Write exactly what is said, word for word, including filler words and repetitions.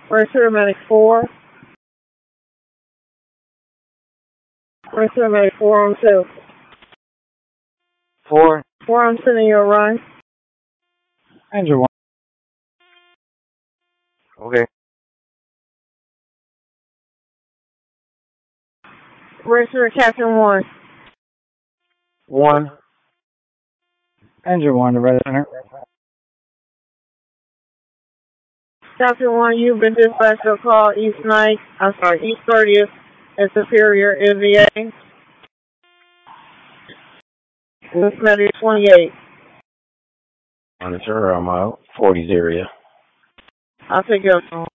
Where's paramedic four? Where's paramedic four on two? Four. Four, I'm sending you a run. Andrew one. Okay. Where's your Captain one? One. Andrew one, the red center. Captain one, you've been dispatched to a call East Ninth, I'm sorry, East thirtieth at Superior N V A. With Medic twenty-eight. Monitor, I'm out. forties area. I'll take your phone.